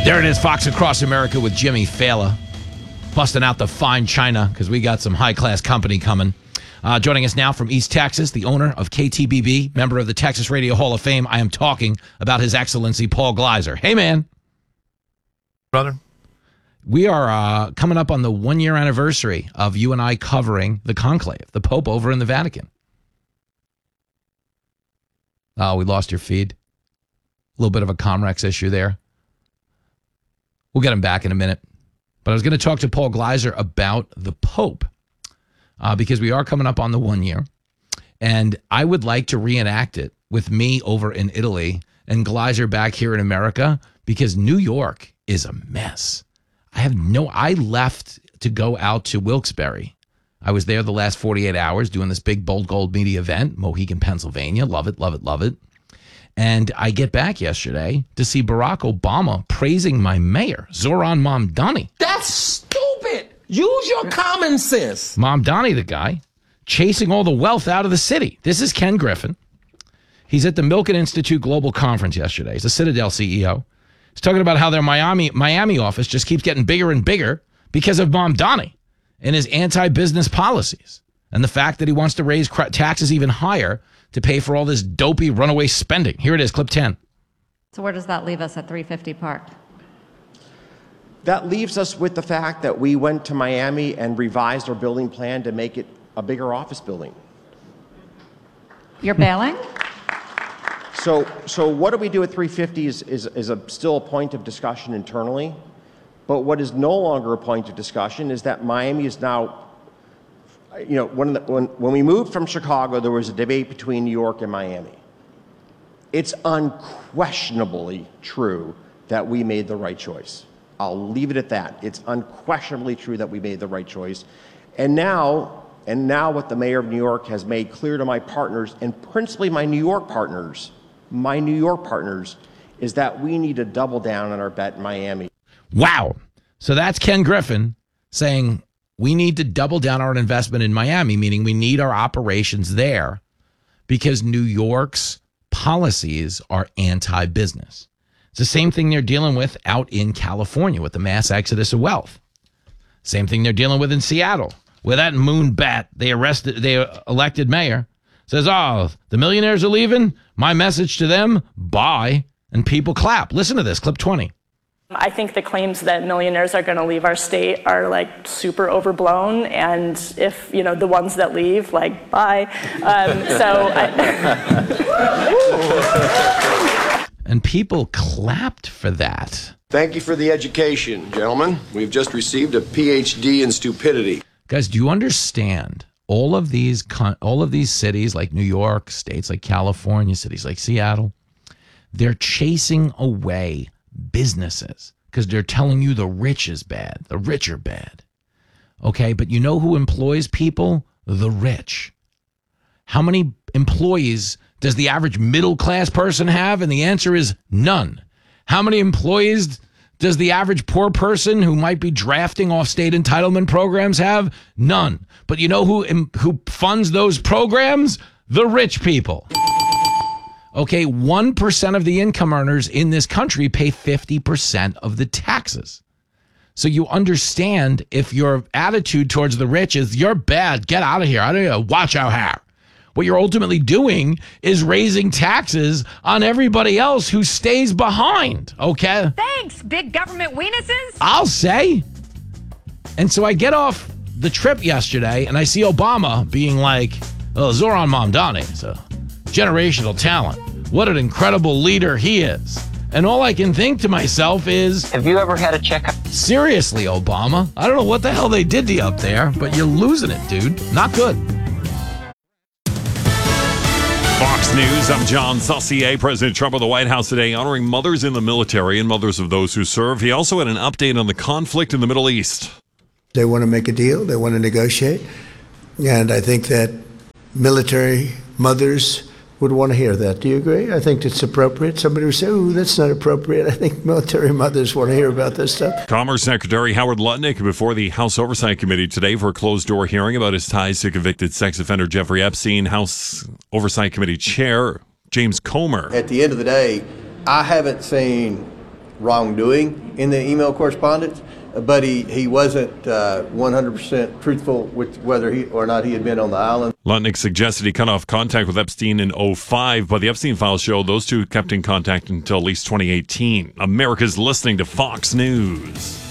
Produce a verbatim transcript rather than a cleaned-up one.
There it is, Fox Across America with Jimmy Fallon. Busting out the fine china because we got some high-class company coming. Uh, joining us now from East Texas, the owner of K T B B, member of the Texas Radio Hall of Fame. I am talking about His Excellency Paul Gleiser. Hey, man. Brother. We are uh, coming up on the one-year anniversary of you and I covering the conclave, the Pope over in the Vatican. Oh, we lost your feed. A little bit of a Comrex issue there. We'll get him back in a minute. But I was going to talk to Paul Gleiser about the Pope uh, because we are coming up on the one year. And I would like to reenact it with me over in Italy and Gleiser back here in America because New York is a mess. I have no, I left to go out to Wilkes-Barre. I was there the last forty-eight hours doing this big Bold Gold media event, Mohegan, Pennsylvania. Love it, love it, love it. And I get back yesterday to see Barack Obama praising my mayor, Zoran Mamdani. That's stupid. Use your common sense. Mamdani, the guy, chasing all the wealth out of the city. This is Ken Griffin. He's at the Milken Institute Global Conference yesterday. He's a Citadel C E O. He's talking about how their Miami Miami office just keeps getting bigger and bigger because of Mamdani and his anti-business policies and the fact that he wants to raise taxes even higher to pay for all this dopey runaway spending. Here it is, clip ten. So where does that leave us at three fifty Park? That leaves us with the fact that we went to Miami and revised our building plan to make it a bigger office building. You're bailing? So, so what do we do at three fifty is, is, is a, still a point of discussion internally. But what is no longer a point of discussion is that Miami is now, you know, when, the, when, when we moved from Chicago, there was a debate between New York and Miami. It's unquestionably true that we made the right choice. I'll leave it at that. It's unquestionably true that we made the right choice. And now, and now what the mayor of New York has made clear to my partners, and principally my New York partners, my New York partners, is that we need to double down on our bet in Miami. Wow. So that's Ken Griffin saying we need to double down our investment in Miami, meaning we need our operations there because New York's policies are anti-business. It's the same thing they're dealing with out in California with the mass exodus of wealth. Same thing they're dealing with in Seattle, where that moonbat they arrested, they elected mayor says, "Oh, the millionaires are leaving. My message to them: bye." And people clap. Listen to this, clip twenty. I think the claims that millionaires are going to leave our state are like super overblown, and if you know the ones that leave, like bye. Um, so. I And people clapped for that. Thank you for the education, gentlemen. We've just received a P H D in stupidity. Guys, do you understand all of these all of these cities like New York, states like California, cities like Seattle, they're chasing away businesses because they're telling you the rich is bad, the rich are bad. Okay, but you know who employs people? The rich. How many employees does the average middle-class person have? And the answer is none. How many employees does the average poor person who might be drafting off state entitlement programs have? None. But you know who who funds those programs? The rich people. Okay, one percent of the income earners in this country pay fifty percent of the taxes. So you understand if your attitude towards the rich is, you're bad, get out of here, I don't know, watch out here. What you're ultimately doing is raising taxes on everybody else who stays behind, okay? Thanks, big government weenuses. I'll say. And so I get off the trip yesterday, and I see Obama being like, oh, Zoran Mamdani is a generational talent. What an incredible leader he is. And all I can think to myself is, have you ever had a checkup? Seriously, Obama, I don't know what the hell they did to you up there, but you're losing it, dude. Not good. Fox News, I'm John Saucier. President Trump at the White House today honoring mothers in the military and mothers of those who serve. He also had an update on the conflict in the Middle East. They want to make a deal. They want to negotiate. And I think that military mothers would want to hear that. Do you agree? I think it's appropriate. Somebody would say, oh, that's not appropriate. I think military mothers want to hear about this stuff. Commerce Secretary Howard Lutnick before the House Oversight Committee today for a closed-door hearing about his ties to convicted sex offender Jeffrey Epstein. House Oversight Committee Chair James Comer. At the end of the day, I haven't seen wrongdoing in the email correspondence, but he, he wasn't uh, one hundred percent truthful with whether he or not he had been on the island. Lutnick suggested he cut off contact with Epstein in oh five, but the Epstein files show those two kept in contact until at least twenty eighteen. America's listening to Fox News.